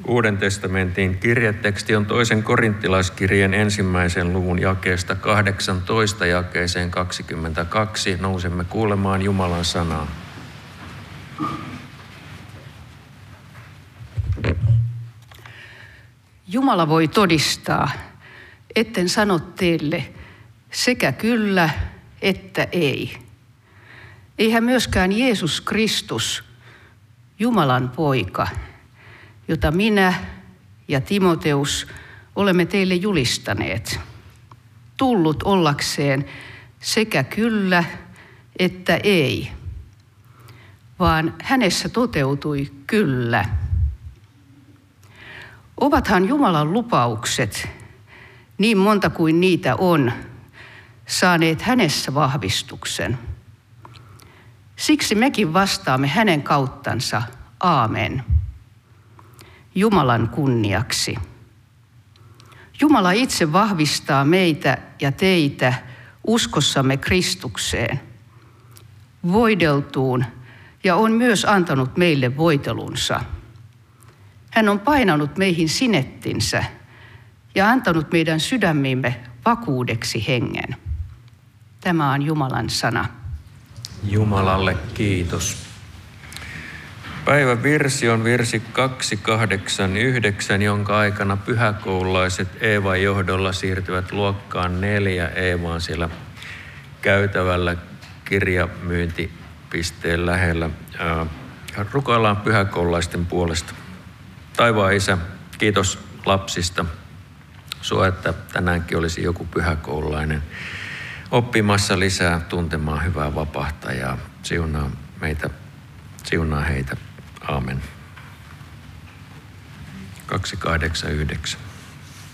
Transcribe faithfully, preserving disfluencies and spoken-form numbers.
Uuden testamentin kirjeteksti on toisen korinttilaiskirjeen ensimmäisen luvun jakeesta kahdeksantoista jakeeseen kaksikymmentäkaksi. Nousemme kuulemaan Jumalan sanaa. Jumala voi todistaa, etten sano teille sekä kyllä että ei. Eihän myöskään Jeesus Kristus, Jumalan poika, jota minä ja Timoteus olemme teille julistaneet, tullut ollakseen sekä kyllä että ei, vaan hänessä toteutui kyllä. Ovathan Jumalan lupaukset, niin monta kuin niitä on, saaneet hänessä vahvistuksen. Siksi mekin vastaamme hänen kauttansa aamen. Jumalan kunniaksi. Jumala itse vahvistaa meitä ja teitä uskossamme Kristukseen, voideltuun, ja on myös antanut meille voitelunsa. Hän on painanut meihin sinettinsä ja antanut meidän sydämiimme vakuudeksi hengen. Tämä on Jumalan sana. Jumalalle kiitos. Päivän virsi on virsi kaksisataakahdeksankymmentäyhdeksän, jonka aikana pyhäkoululaiset Eevan johdolla siirtyvät luokkaan neljä Eevaan siellä käytävällä kirjamyyntipisteen lähellä. Rukoillaan pyhäkoululaisten puolesta. Taivaan Isä, kiitos lapsista. Sua, että tänäänkin olisi joku pyhäkoululainen oppimassa lisää tuntemaan hyvää vapahtajaa. Siunaa meitä, siunaa heitä. Aamen. kaksisataakahdeksankymmentäyhdeksän.